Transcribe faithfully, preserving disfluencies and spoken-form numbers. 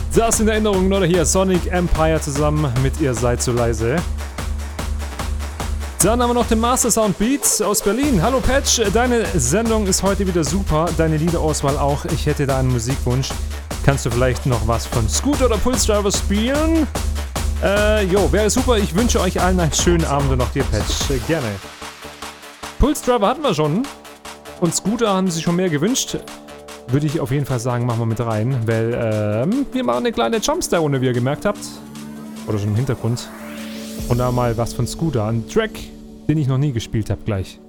Das in Erinnerung, oder hier Sonic Empire zusammen mit Ihr seid so leise. Dann haben wir noch den Master Sound Beats aus Berlin. Hallo Patch, deine Sendung ist heute wieder super, deine Liederauswahl auch. Ich hätte da einen Musikwunsch. Kannst du vielleicht noch was von Scooter oder Pulse Driver spielen? Äh, jo, wäre super. Ich wünsche euch allen einen schönen Abend und auch dir, Patch. Äh, gerne. Pulse Driver hatten wir schon. Und Scooter haben sich schon mehr gewünscht. Würde ich auf jeden Fall sagen, machen wir mit rein. Weil, ähm, wir machen eine kleine Jumpstar-Runde, wie ihr gemerkt habt. Oder schon im Hintergrund. Und da mal was von Scooter. Ein Track, den ich noch nie gespielt habe, gleich.